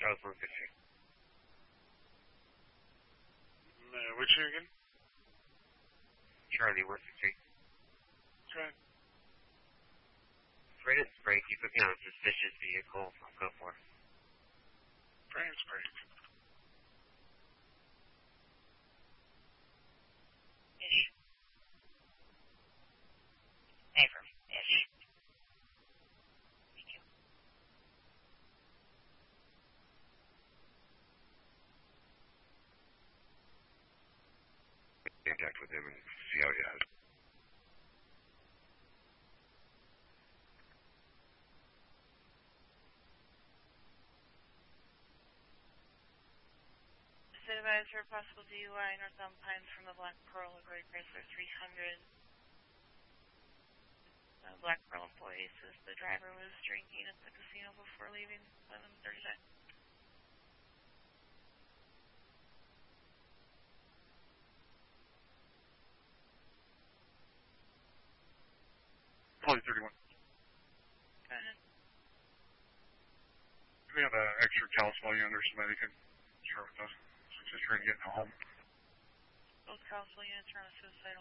Charles 150. Which year again? Charlie 150. Okay. Brandon Spray, keep looking on a suspicious vehicle. I'll go for it. Brandon Spray. Ish. Affirm. Ish. Thank you. Contact with him and see how he does. Advised for a possible DUI northbound Pines from the Black Pearl, a Gray Chrysler 300. Black Pearl employee says the driver was drinking at the casino before leaving 11:39. Probably 31. Go ahead. Do we have an extra California under somebody who can share with us? Just trying to get home. Both California units are on a suicidal.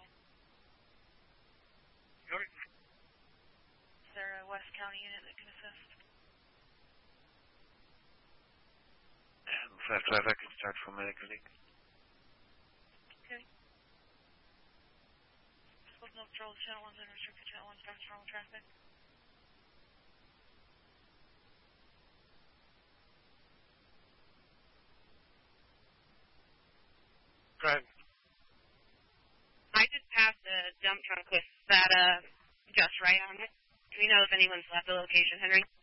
Okay. Is there a West County unit that can assist? Fast traffic can start from medical league. Okay. Supposed no patrol channel 1's and restricted channel 1's fast wrong traffic. Go ahead. I just passed a dump truck with that just right on it. Do we know if anyone's left the location, Henry?